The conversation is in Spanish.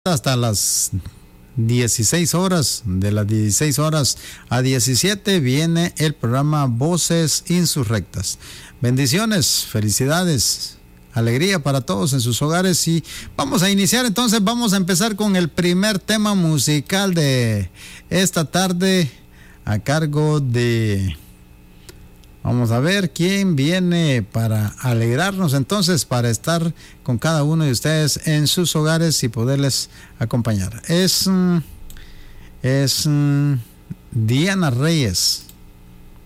hasta las 16 horas. De las 16 horas a 17 viene el programa Voces Insurrectas. Bendiciones, felicidades, alegría para todos en sus hogares. Y vamos a iniciar entonces, vamos a empezar con el primer tema musical de esta tarde a cargo de... Vamos a ver quién viene para alegrarnos entonces, para estar con cada uno de ustedes en sus hogares y poderles acompañar. Es Diana Reyes.